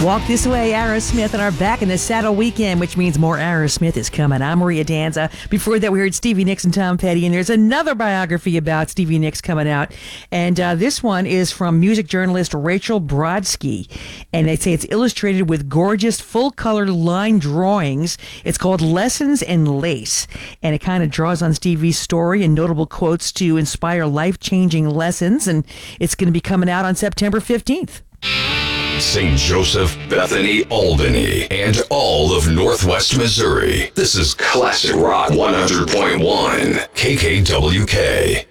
Walk This Way, Aerosmith, and are back in the Saddle Weekend, which means more Aerosmith is coming. I'm Maria Danza. Before that, we heard Stevie Nicks and Tom Petty, and there's another biography about Stevie Nicks coming out. And this one is from music journalist Rachel Brodsky. And they say it's illustrated with gorgeous full-color line drawings. It's called Lessons in Lace. And it kind of draws on Stevie's story and notable quotes to inspire life-changing lessons. And it's going to be coming out on September 15th. St. Joseph, Bethany, Albany, and all of Northwest Missouri. This is Classic Rock 100.1 KKWK.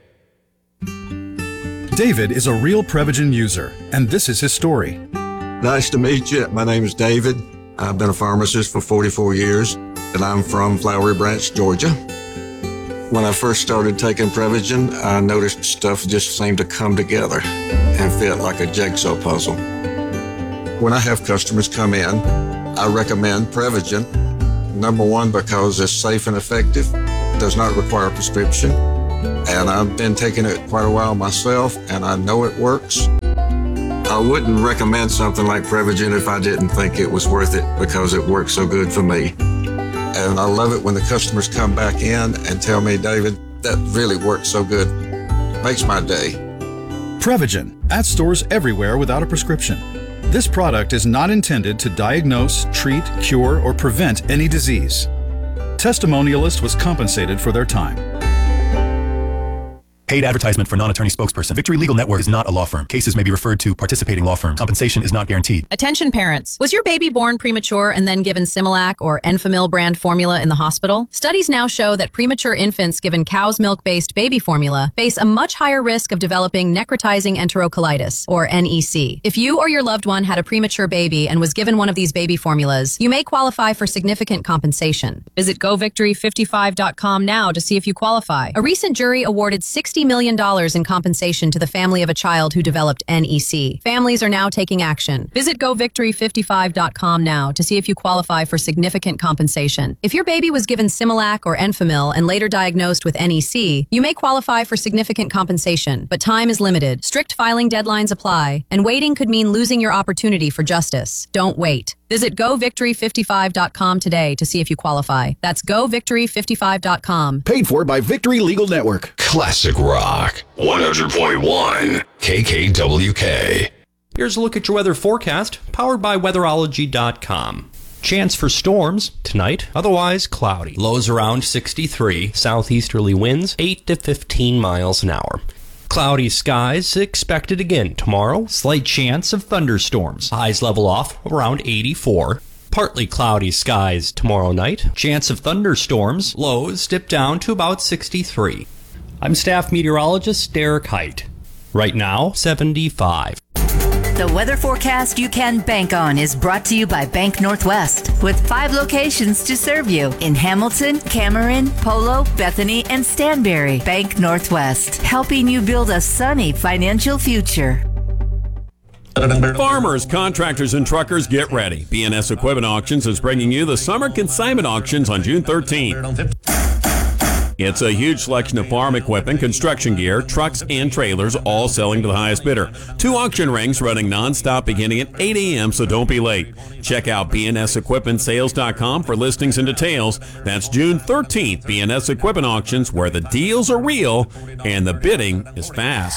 David is a real Prevagen user, and this is his story. Nice to meet you. My name is David. I've been a pharmacist for 44 years, and I'm from Flowery Branch, Georgia. When I first started taking Prevagen, I noticed stuff just seemed to come together and fit like a jigsaw puzzle. When I have customers come in, I recommend Prevagen. Number one, because it's safe and effective, does not require a prescription, and I've been taking it quite a while myself, and I know it works. I wouldn't recommend something like Prevagen if I didn't think it was worth it because it works so good for me. And I love it when the customers come back in and tell me, David, that really works so good. Makes my day. Prevagen, at stores everywhere without a prescription. This product is not intended to diagnose, treat, cure, or prevent any disease. Testimonialist was compensated for their time. Paid advertisement for non-attorney spokesperson. Victory Legal Network is not a law firm. Cases may be referred to participating law firms. Compensation is not guaranteed. Attention parents. Was your baby born premature and then given Similac or Enfamil brand formula in the hospital? Studies now show that premature infants given cow's milk-based baby formula face a much higher risk of developing necrotizing enterocolitis, or NEC. If you or your loved one had a premature baby and was given one of these baby formulas, you may qualify for significant compensation. Visit govictory55.com now to see if you qualify. A recent jury awarded $60 million in compensation to the family of a child who developed NEC. Families are now taking action. Visit govictory55.com now to see if you qualify for significant compensation. If your baby was given Similac or Enfamil and later diagnosed with NEC, you may qualify for significant compensation, but time is limited. Strict filing deadlines apply, and waiting could mean losing your opportunity for justice. Don't wait. Visit govictory55.com today to see if you qualify. That's govictory55.com. Paid for by Victory Legal Network. Classic Rock 100.1 KKWK. Here's a look at your weather forecast, powered by weatherology.com. Chance for storms tonight, otherwise cloudy. Lows around 63, southeasterly winds 8 to 15 miles an hour. Cloudy skies expected again tomorrow. Slight chance of thunderstorms. Highs level off around 84. Partly cloudy skies tomorrow night. Chance of thunderstorms. Lows dip down to about 63. I'm staff meteorologist Derek Height. Right now, 75. The weather forecast you can bank on is brought to you by Bank Northwest, with 5 locations to serve you in Hamilton, Cameron, Polo, Bethany, and Stanberry. Bank Northwest, helping you build a sunny financial future. Farmers, contractors, and truckers, get ready. BNS Equipment Auctions is bringing you the Summer Consignment Auctions on June 13th. It's a huge selection of farm equipment, construction gear, trucks, and trailers, all selling to the highest bidder. 2 auction rings running nonstop beginning at 8 a.m., so don't be late. Check out bnsequipmentsales.com for listings and details. That's June 13th, BNS Equipment Auctions, where the deals are real and the bidding is fast.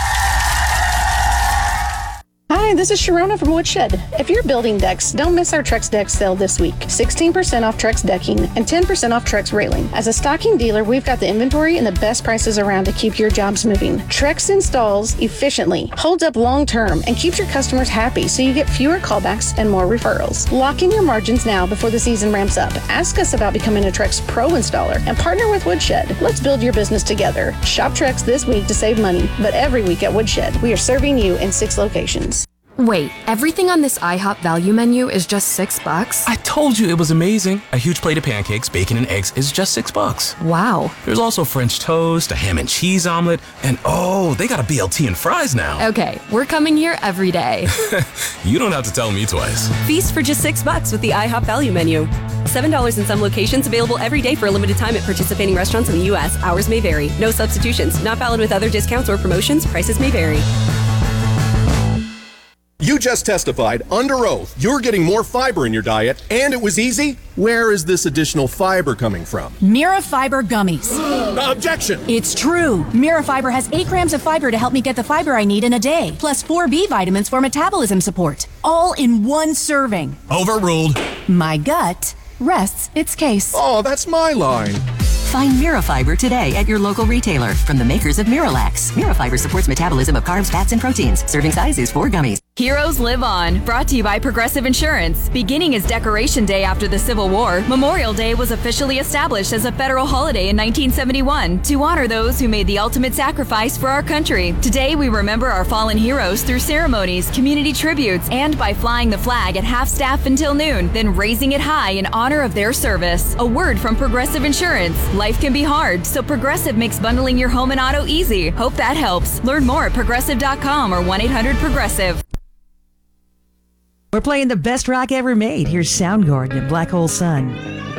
Hi, this is Sharona from Woodshed. If you're building decks, don't miss our Trex deck sale this week. 16% off Trex decking and 10% off Trex railing. As a stocking dealer, we've got the inventory and the best prices around to keep your jobs moving. Trex installs efficiently, holds up long term, and keeps your customers happy so you get fewer callbacks and more referrals. Lock in your margins now before the season ramps up. Ask us about becoming a Trex Pro installer and partner with Woodshed. Let's build your business together. Shop Trex this week to save money, but every week at Woodshed. We are serving you in 6 locations. Wait, everything on this IHOP value menu is just $6? I told you it was amazing. A huge plate of pancakes, bacon, and eggs is just $6. Wow. There's also French toast, a ham and cheese omelet, and oh, they got a BLT and fries now. Okay, we're coming here every day. You don't have to tell me twice. Feast for just $6 with the IHOP value menu. $7 in some locations, available every day for a limited time at participating restaurants in the U.S. Hours may vary. No substitutions. Not valid with other discounts or promotions. Prices may vary. You just testified under oath you're getting more fiber in your diet, and it was easy. Where is this additional fiber coming from? Mira Fiber Gummies. Objection! It's true. Mira Fiber has 8 grams of fiber to help me get the fiber I need in a day, plus 4 B vitamins for metabolism support. All in one serving. Overruled. My gut rests its case. Oh, that's my line. Find Mirafiber today at your local retailer from the makers of Miralax. Mirafiber supports metabolism of carbs, fats, and proteins. Serving size is 4 gummies. Heroes Live On, brought to you by Progressive Insurance. Beginning as Decoration Day after the Civil War, Memorial Day was officially established as a federal holiday in 1971 to honor those who made the ultimate sacrifice for our country. Today, we remember our fallen heroes through ceremonies, community tributes, and by flying the flag at half-staff until noon, then raising it high in honor of their service. A word from Progressive Insurance. Life can be hard, so Progressive makes bundling your home and auto easy. Hope that helps. Learn more at progressive.com or 1-800-PROGRESSIVE. We're playing the best rock ever made. Here's Soundgarden and Black Hole Sun.